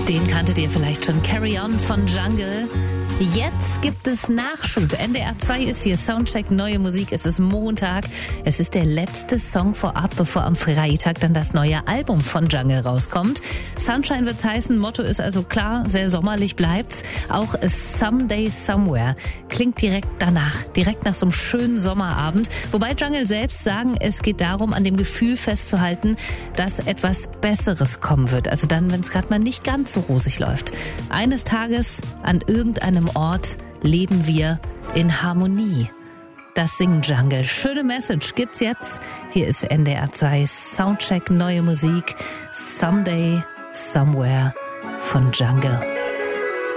Den kanntet ihr vielleicht schon. Carry On von Jungle. Jetzt gibt es Nachschub. NDR 2 ist hier. Soundcheck, neue Musik. Es ist Montag. Es ist der letzte Song vorab, bevor am Freitag dann das neue Album von Jungle rauskommt. Sunshine wird's heißen. Motto ist also klar, sehr sommerlich bleibt's. Auch Someday Somewhere klingt direkt danach. Direkt nach so einem schönen Sommerabend. Wobei Jungle selbst sagen, es geht darum, an dem Gefühl festzuhalten, dass etwas Besseres kommen wird. Also dann, wenn es gerade mal nicht ganz so rosig läuft. Eines Tages an irgendeinem Ort leben wir in Harmonie. Das singen Jungle. Schöne Message gibt's jetzt. Hier ist NDR 2 Soundcheck, neue Musik. Someday, Somewhere von Jungle.